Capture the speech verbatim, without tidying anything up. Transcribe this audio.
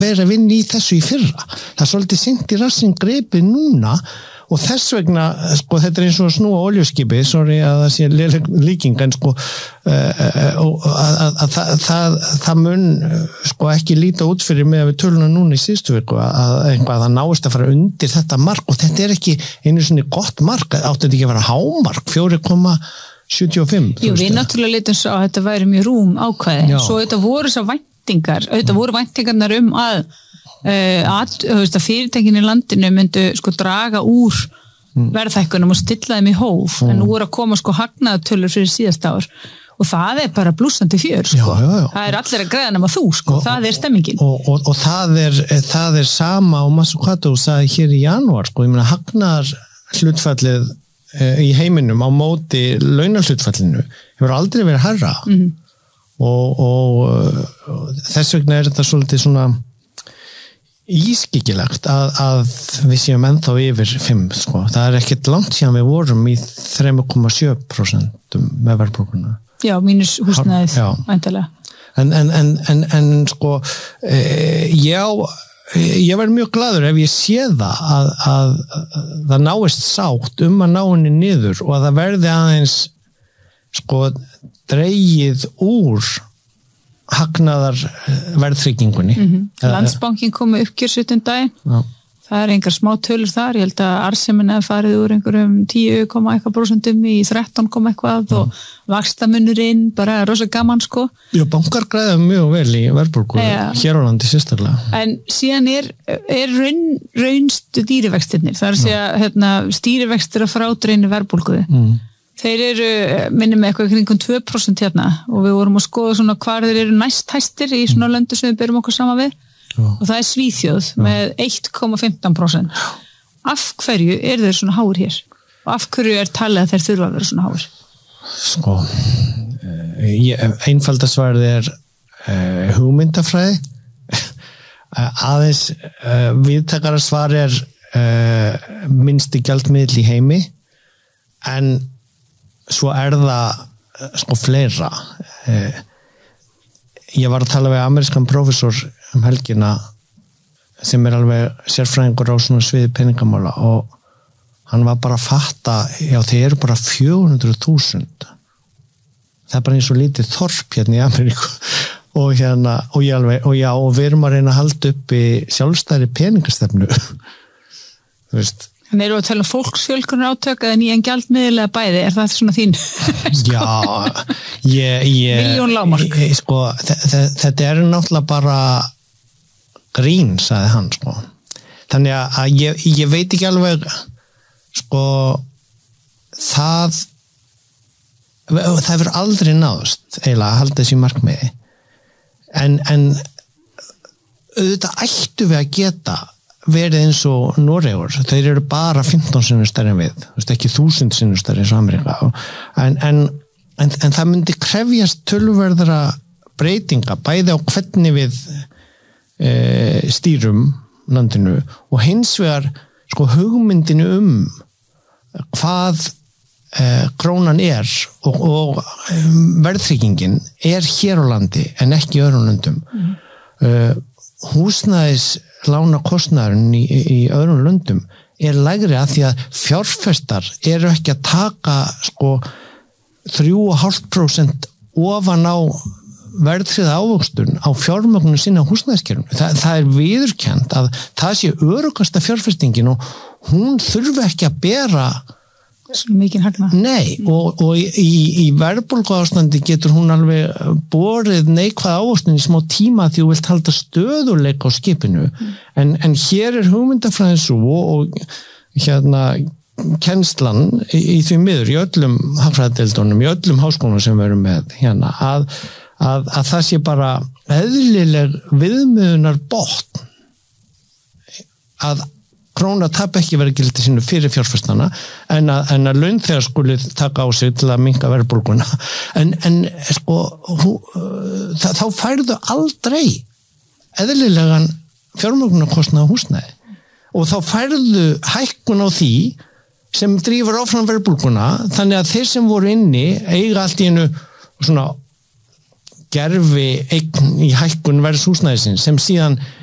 verið að vinna í þessu í fyrra. Það er svolítið seint í rassinn gripið núna og þess vegna, sko, þetta er eins og að snúa oljuskipi, sorry að það sé léleg líking, en sko uh, uh, að, að, að það, það, það mun sko ekki líta út fyrir með að við töluna núna í síðustu viku að einhvað það náist að fara undir þetta mark og þetta er ekki einu svona gott mark, átti þetta ekki að vera hámark, fjóra komma sjötíu og fimm. Jú, við náttúrulega litum svo að þetta væri mjög rúm ákvæði, Já. Svo þetta voru svo væntingar, þetta voru væntingarnar um að Uh, að, að fyrirtækin í landinu myndu sko draga úr mm. verðhækkunum og stilla þeim í hóf mm. en nú er að koma sko hagnaðartölur fyrir síðast ár og það er bara blúsandi fjör sko. já, já, já. Það er allir að greiða nema þú sko, og, það er stemmingin og, og, og það, er, það er sama og Mazzucato sagði hér í janúar sko, ég meina hagnaðar hlutfallið uh, í heiminum á móti launahlutfallinu hefur aldrei verið hærra mm. og, og, og þess vegna er þetta svolítið svona ískikilegt að, að við séum ennþá yfir fimm sko. Það er ekkert langt síðan við vorum í þrjú komma sjö prósent með verðbólguna. Já, mínus húsnæðið væntanlega. En, en, en, en, en sko e, já, ég verð mjög glaður ef ég sé það að, að, að það náist sátt um að ná henni niður og að það verði aðeins sko dregið úr hagnaðar verðtryggingunni. Mm-hmm. Landsbankin komu uppgjör sjöttunda daginn. Já. Það er einhver smá tölur þar. Ég held að arðsemin hefði farið úr einhverjum tíu komma eitthvað prósentum í þrettán komma eitthvað og vaxtamunurinn, bara rosa gaman sko. Já, bankar græða mjög vel í verðbólgu ja. Hér á landi sérstaklega. En síðan er, er raun, raunstu dýrivextirnir. Það er að segja hérna, stýrivextir að frádreinu verðbólguði. Mm. Þeir eru, minnum með eitthvað kringum tvö prósent hérna og við vorum að skoða svona hvar þeir eru næst hæstir í svona löndu sem við berum okkur saman við Já. Og það er Svíþjóð Já. Með eitt komma fimmtán prósent. Af hverju eru þeir svona háir hér? Og af hverju er talið að þeir þurfa að vera svona háir? Sko, einfaldasvarið er uh, hugmyndafræði. Aðeins uh, viðtakara svar er uh, minnsti gjaldmiðill í heimi en svo er það sko fleira eh, ég var að tala við amerískan prófessor um helgina sem er alveg sérfræðingur á svona sviði peningamála og hann var bara að fatta já þeir eru bara fjögur hundruð þúsund það er bara eins og lítið þorp hérna í Ameríku og hérna og, ég alveg, og já og við erum að reyna að halda upp í sjálfstæðri peningastefnu þú veist En eru að tala um fólksfjölkunar átök eða nýjan gjaldmiðil eða bæði, er það svona þín? Já, ég... ég Miljón lágmark. Ég, sko, þetta er náttúrulega bara grín, sagði hann, sko. Þannig að ég, ég veit ekki alveg, sko, það, það hefur aldrei náðust, eiginlega, að halda þessi markmiði. En, en auðvitað ættu við að geta verið eins og Noregur, þeir eru bara fimmtán sinnum stærri en við, ekki þúsund sinnum stærri eins og Ameríka en, en, en, en það myndi krefjast tölverðara breytinga bæði á hvernig við e, stýrum landinu og hins vegar sko hugmyndinu um hvað e, krónan er og, og verðtryggingin er hér á landi en ekki í öðrum löndum mm. e, húsnæðis lána kostnaðurinn í, í öðrum löndum er lægri að því að fjárfestar eru ekki að taka sko þrjú og hálft prósent ofan á verðtryggða ávöxtun á fjármögnun sinna húsnæðiskerfinu. Þa, það er viðurkennt að það sé öruggasta fjárfestingin og hún þurfi ekki að bera mikinn hagnað. Nei, og, og í, í verðbólgu ástandi getur hún alveg borið neikvæð ávöxtun í smá tíma því þú vilt halda stöðuleika á skipinu. Mm. En, en hér er hugmyndafræðin svo og hérna kennslan í, í því miður í öllum hagfræðideildunum, í öllum háskólunum sem við erum með hérna, að, að, að það sé bara eðlileg viðmiðunar botn að króna tap ekki verið gildi sínu fyrir fjárfestana en að, en að launþegar skuli taka á sig til að minnka verðbólguna en, en sko hú, það, þá færðu aldrei eðlilegan fjármögnunarkostnað á húsnæði og þá færðu hækkun á því sem drífur áfram verðbólguna þannig að þeir sem voru inni eiga allt í einu svona gerfi eign í hækkun verðs húsnæðisins sem síðan